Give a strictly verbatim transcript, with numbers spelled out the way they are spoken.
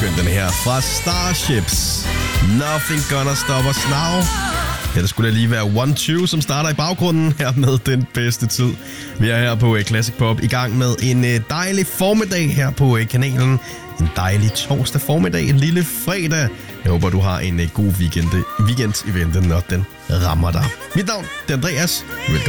skøn den her fra Starships. Nothing gonna stop us now. Ja, det skulle da lige være one two, som starter i baggrunden her med den bedste tid. Vi er her på Classic Pop i gang med en dejlig formiddag her på kanalen. En dejlig torsdag formiddag, en lille fredag. Jeg håber, du har en god weekend, weekend i vente, når den rammer dig. Mit navn er Andreas. Velkommen.